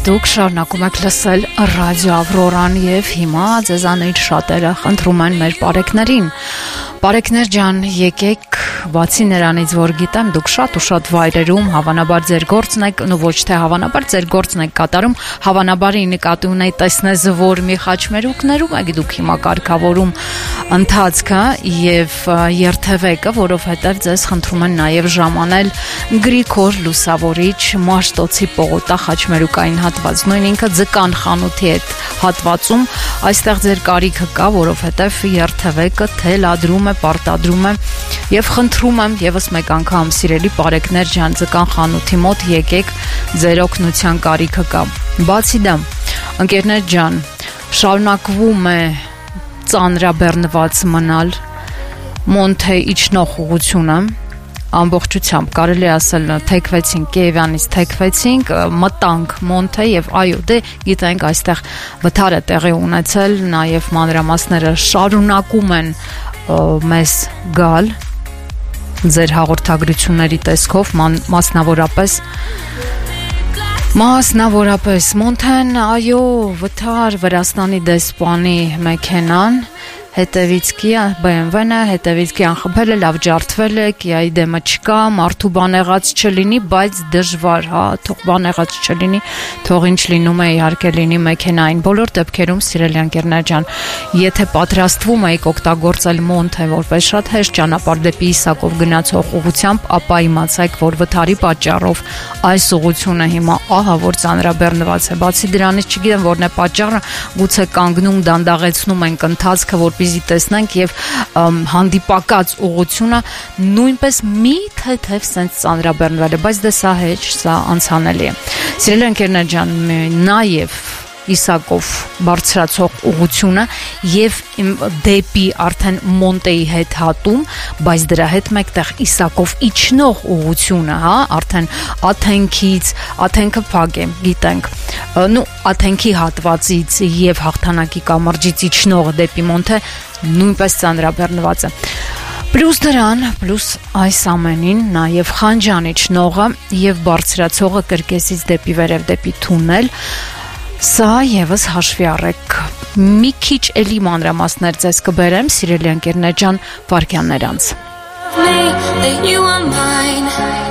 դուք շարունակում եք լսել ռադիո Ավրորան եւ հիմա ձեզանից շատերը խնդրում են մեր բարեկներին. Բարեկներ ջան, եկեք, բացի նրանից, որ գիտեմ, դուք շատ ու շատ վայրերում հավանաբար ձեր գործն եք, ու ոչ թե հավանաբար ձեր գործն եք կատարում, հավանաբար նկատի ունեի տեսնես, որ մի խաչմերուկներում եք դուք հիմա կարգավորում ընթացքը եւ երթևեկը, որովհետեւ ձեզ խնդրում են նաեւ ժամանել Գրիգոր Լուսավորիչ Մաշտոցի պողոտա խաչմերուկային հատված, նույն ինքը ձկան խանութի հետ հատվածում, այստեղ ձեր կարիքը կա, որովհետեւ երթևեկը թելադրում է, պարտադրում է եւ խնդրում եմ եւս մեկ անգամ սիրելի բարեկներ ջան, ձկան խանութի մոտ եկեք, ձեր օգնության կարիքը կա։ Բացի դա, ընկերներ ջան, շարունակվում է ծանրաբեռնված մնալ Մոնթե իջնող ուղղությունը, ամբողջությամբ կարելի ասել թեքվեցինք, Կիևյանից թեքվեցինք, մտանք Մոնթե եւ այո, դե գիտենք այստեղ վթար է տեղի ունեցել, նաեւ մանրամասները շարունակում են մեզ գալ ձեր հաղորդագրությունների տեսքով, մասնավորապես Մոնթեն, այո, վթար, Վրաստանի դեսպանի մեքենան, հետևից Kia BMW-ն է, հետևից Kia-ն խփել է, լավ ջարդվել է, Kia-ի դեմը չկա, մարդու բանեղած չլինի, բայց դժվար, հա, թող բանեղած չլինի, թող ինչ լինում է իհարկե լինի մեքենային։ Բոլոր դեպքերում, սիրելի ընկերներ ջան, եթե պատրաստվում եք օգտագործել Մոնթե որպես շատ հեշտ ճանապարհ դեպի Իսակով գնացող ուղղությամբ, ապա իմացեք, որ վթարի պատճառով այս ուղղությունը հիմա ահա որ ծանրաբեռնված է։ Բացի դրանից չգիտեմ որն է պատճառը, գուցե կանգնում դանդաղեցնում ենք ընթացքը, որպեսզի տեսնենք եւ հանդիպակաց ուղղությունը նույնպես մի թեթև սենց ծանրաբեռնվել է, բայց դե սա հեչ, սա անցանելի է։ Սիրելի ընկերներ ջան, նաեւ Իսակով բարձրացող ուղղությունը եւ դեպի արդեն Մոնտեի հետ հատում, բայց դրա հետ մեկտեղ Իսակով իջնող ուղղությունը, հա, արդեն Աթենքը փակ է, գիտենք։ Աթենքի հատվածից եւ Հաղթանակի կամրջից իջնողը դեպի Մոնթե նույնպես ծանրաբեռնված է։ Պլյուս դրան, պլյուս այս ամենին նաեւ Խանջան իջնողը եւ բարձրացողը Կրկեսից դեպի վերև դեպի թունել, սա եւս հաշվի առեք։ Մի քիչ էլի մանրամասներ ձեզ կբերեմ, սիրելի ընկերներ ջան, վարքյաններ անց։